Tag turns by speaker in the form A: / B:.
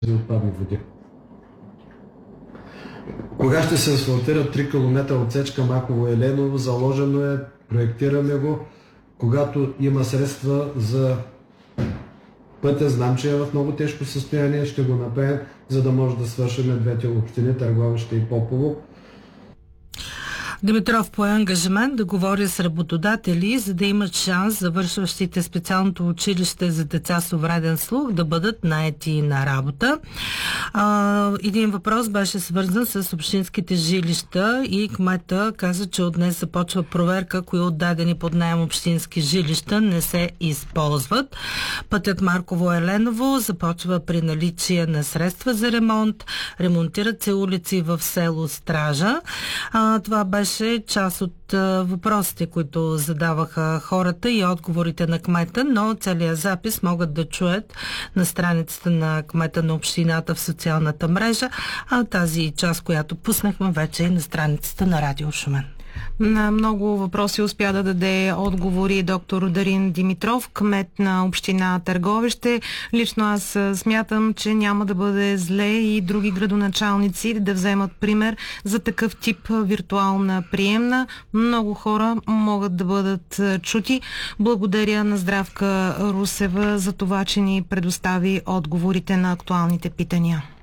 A: отпадни води. Кога ще се асфалтира 3 км отсечка Маково-Еленово? Заложено е, проектираме го. Когато има средства за пътя, знам, че е в много тежко състояние, ще го направим, за да може да свършим двете общини, Търговище и Попово.
B: Димитров пое ангажимент да говори с работодатели, за да имат шанс завършващите специалното училище за деца с увреден слух да бъдат наети на работа. Един въпрос беше свързан с общинските жилища и кмета каза, че от днес започва проверка, кои отдадени под наем общински жилища не се използват. Пътят Марково-Еленово започва при наличие на средства за ремонт. Ремонтират се улици в село Стража. Това беше част от въпросите, които задаваха хората и отговорите на кмета, но целият запис могат да чуят на страницата на кмета на общината в социалната мрежа, а тази част, която пуснахме, вече е на страницата на Радио Шумен.
C: На много въпроси успя да даде отговори доктор Дарин Димитров, кмет на община Търговище. Лично аз смятам, че няма да бъде зле и други градоначалници да вземат пример за такъв тип виртуална приемна. Много хора могат да бъдат чути. Благодаря на Здравка Русева за това, че ни предостави отговорите на актуалните питания.